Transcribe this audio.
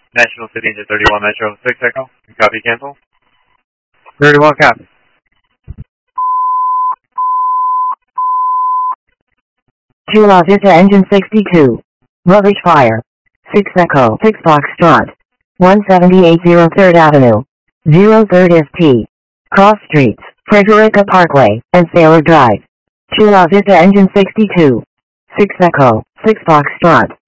National City Engine 31 Metro 6 Echo. Copy, cancel. Very well, copy. Chula Vista Engine 62. Rubbish fire. 6 Echo 6 Foxtrot. 178 3rd Avenue. 03rd ST. Cross Streets, Frederica Parkway, and Sailor Drive. Chula Vista Engine 62. 6 Echo 6 Foxtrot.